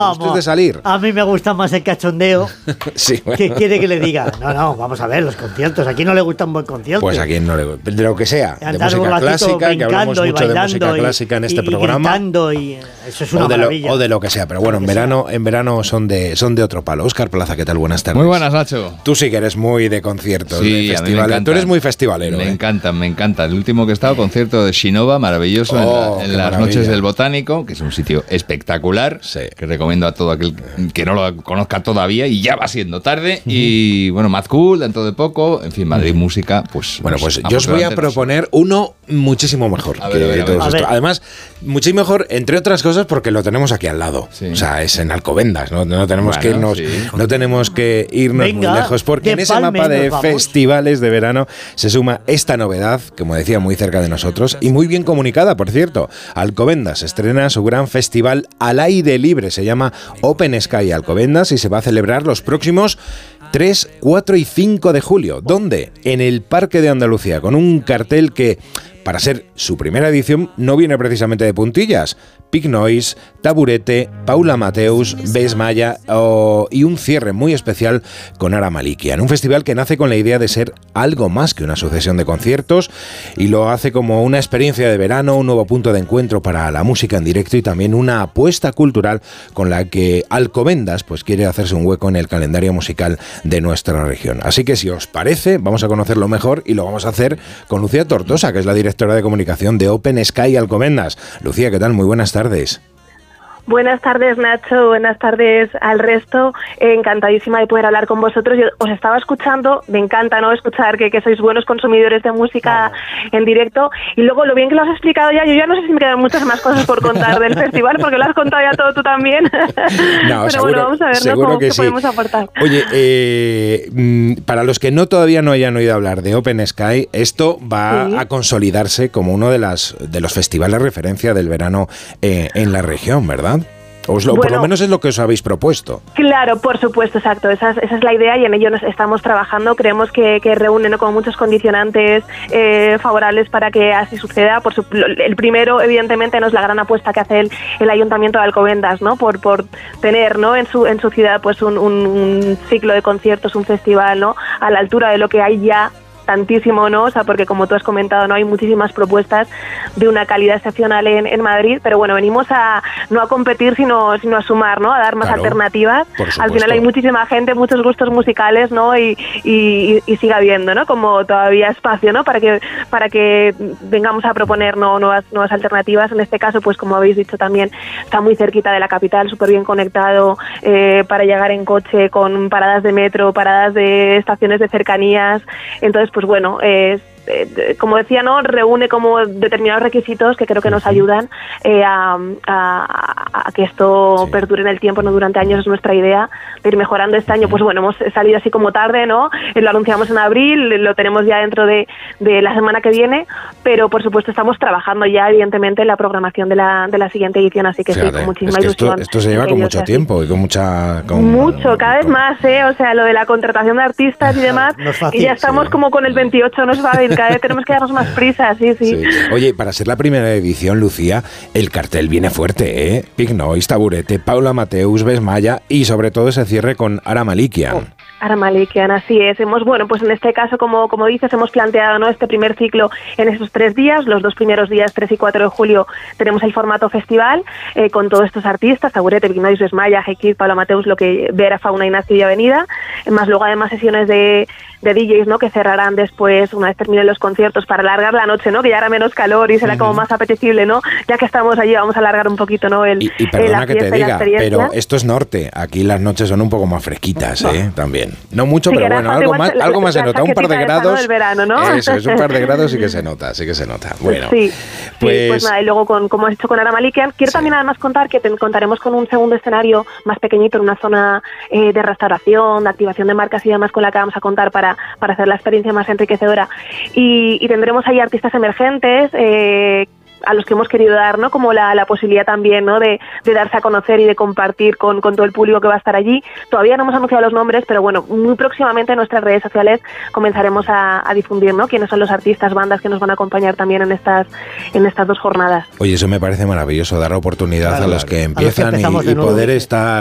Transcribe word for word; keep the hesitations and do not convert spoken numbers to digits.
Vamos, de salir. A mí me gusta más el cachondeo. Sí, bueno. ¿Qué quiere que le diga? No, no, vamos a ver los conciertos. ¿A quién no le gusta un buen concierto? Pues a quien no le gusta. De lo que sea. De Andar música clásica, que hablamos mucho de música y, clásica en este y, programa. Y y eso es una o de maravilla. Lo, o de lo que sea. Pero bueno, en verano, en verano son de son de otro palo. Óscar Plaza, ¿qué tal? Buenas tardes. Muy buenas, Nacho. Tú sí que eres muy de conciertos, sí, de festivales. Tú eres muy festivalero. Me ¿eh? encantan, me encanta. El último que he estado, concierto de Shinova, maravilloso, oh, en, la, en las maravilla. noches del Botánico, que es un sitio espectacular, sí. que recomiendo a todo aquel que no lo conozca todavía, y ya va siendo tarde. Y bueno, Mad Cool dentro de poco, en fin, Madrid Música, pues... Bueno, pues yo os voy a proponer uno muchísimo mejor a que ver, a ver, todos a ver. estos. Además, muchísimo mejor, entre otras cosas, porque lo tenemos aquí al lado. Sí. O sea, es en Alcobendas, no, no tenemos Bueno, que irnos, sí. no tenemos que irnos Venga, muy lejos, porque en ese Palme mapa de nos vamos. festivales de verano se suma esta novedad, como decía, muy cerca de nosotros y muy bien comunicada, por cierto. Alcobendas estrena su gran festival al aire libre, se llama Open Sky Alcobendas y se va a celebrar los próximos tres, cuatro y cinco de julio. ¿Dónde? En el Parque de Andalucía, con un cartel que, para ser su primera edición, no viene precisamente de puntillas. Pig Noise, Taburete, Paula Mateus, Bes Maya oh, y un cierre muy especial con Ara Malikian. Un festival que nace con la idea de ser algo más que una sucesión de conciertos y lo hace como una experiencia de verano, un nuevo punto de encuentro para la música en directo y también una apuesta cultural con la que Alcobendas pues, quiere hacerse un hueco en el calendario musical de nuestra región. Así que si os parece, vamos a conocerlo mejor y lo vamos a hacer con Lucía Tortosa, que es la directora de comunicación de Open Sky Alcobendas. Lucía, ¿qué tal? Muy buenas tardes. Buenas tardes, Nacho, buenas tardes al resto, eh, encantadísima de poder hablar con vosotros. Yo os estaba escuchando, me encanta no escuchar que, que sois buenos consumidores de música en directo, y luego lo bien que lo has explicado ya, yo ya no sé si me quedan muchas más cosas por contar del festival, porque lo has contado ya todo tú también. No, pero seguro, bueno, vamos a ver, ¿no? ¿Cómo, que qué sí. podemos aportar? Oye, eh, para los que no todavía no hayan oído hablar de Open Sky, esto va sí. a consolidarse como uno de, las, de los festivales de referencia del verano eh, en la región, ¿verdad? Os lo, bueno, por lo menos es lo que os habéis propuesto. Claro, por supuesto, exacto. Esa es, esa es la idea y en ello nos estamos trabajando. Creemos que, que reúne, ¿no?, como muchos condicionantes eh, favorables para que así suceda. Por su, el primero, evidentemente, no es la gran apuesta que hace el, el Ayuntamiento de Alcobendas, ¿no?, por, por tener, ¿no?, en su en su ciudad pues un, un, un ciclo de conciertos, un festival, ¿no?, a la altura de lo que hay ya. Tantísimo, ¿no? O sea, porque como tú has comentado, no hay muchísimas propuestas de una calidad excepcional en, en Madrid, pero bueno, venimos a no a competir, sino, sino a sumar, ¿no? A dar más claro, alternativas. Al final hay muchísima gente, muchos gustos musicales, ¿no? Y, y, y siga habiendo, ¿no?, como todavía espacio, ¿no?, para que para que vengamos a proponer, ¿no?, nuevas nuevas alternativas. En este caso, pues como habéis dicho también, está muy cerquita de la capital, súper bien conectado eh, para llegar en coche, con paradas de metro, paradas de estaciones de cercanías. Entonces, pues bueno, eh, eh, como decía, ¿no?, reúne como determinados requisitos que creo que nos ayudan eh, a, a, a que esto sí. perdure en el tiempo, no durante años, es nuestra idea de ir mejorando. Este año, pues bueno, hemos salido así como tarde, ¿no? Lo anunciamos en abril, lo tenemos ya dentro de, de la semana que viene, pero por supuesto estamos trabajando ya, evidentemente, en la programación de la, de la siguiente edición, así que claro, sí, con muchísima es que ilusión. Esto, esto se lleva con mucho así. tiempo y con mucha... Con, mucho, cada vez más, ¿eh? O sea, lo de la contratación de artistas y demás, no es fácil, y ya estamos sí. como con el veintiocho, no es fácil, cada vez tenemos que darnos más prisa, sí, sí, sí. Oye, para ser la primera edición, Lucía, el cartel viene fuerte, ¿eh? Pig Noise, Taburete, Paula Mateus, Bes Maya y sobre todo ese cierre con Ara Malikian. Oh. Ara Malikian, así es. Hemos, bueno, pues en este caso, como, como dices, hemos planteado, ¿no?, este primer ciclo en esos tres días. Los dos primeros días, tres y cuatro de julio, tenemos el formato festival eh, con todos estos artistas, Taburete, Pig Noise, Bes Maya, Hekid, Paula Mateus, lo que Vera, Fauna, Ignacio y Avenida, más luego además sesiones de, de D Js, ¿no?, que cerrarán después, una vez terminen los conciertos, para alargar la noche, ¿no?, que ya hará menos calor y será uh-huh. como más apetecible, ¿no?, ya que estamos allí, vamos a alargar un poquito, ¿no?, el, y, y perdona la que te diga, pero esto es norte, aquí las noches son un poco más fresquitas, ¿eh? No. También. No mucho, sí, pero bueno, algo más, la, algo más se nota, un par de grados. Del verano, ¿no? Eso, es un par de grados sí que se nota, sí que se nota. Bueno, sí, pues, sí, pues nada, y luego, con, como has dicho con Ara Malikian, quiero sí. también además contar que te, contaremos con un segundo escenario más pequeñito, en una zona eh, de restauración, de activación de marcas y demás, con la que vamos a contar para, para hacer la experiencia más enriquecedora. Y, y tendremos ahí artistas emergentes, eh, a los que hemos querido dar, ¿no? Como la, la posibilidad también, ¿no? De, de darse a conocer y de compartir con, con todo el público que va a estar allí. Todavía no hemos anunciado los nombres, pero bueno, muy próximamente en nuestras redes sociales comenzaremos a, a difundir, ¿no? Quiénes son los artistas, bandas que nos van a acompañar también en estas, en estas dos jornadas. Oye, eso me parece maravilloso, dar oportunidad claro, a los que empiezan los que y, y poder estar